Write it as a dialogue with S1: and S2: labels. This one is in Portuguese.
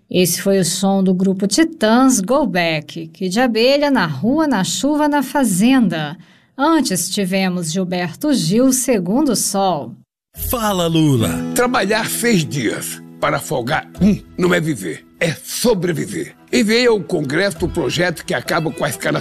S1: Esse foi o som do grupo Titãs Go Back, que de abelha na rua, na chuva, na fazenda. Antes tivemos Gilberto Gil, Segundo Sol.
S2: Fala, Lula.
S3: Trabalhar 6 dias para folgar não é viver, é sobreviver. Enviei ao Congresso o projeto que acaba com a escala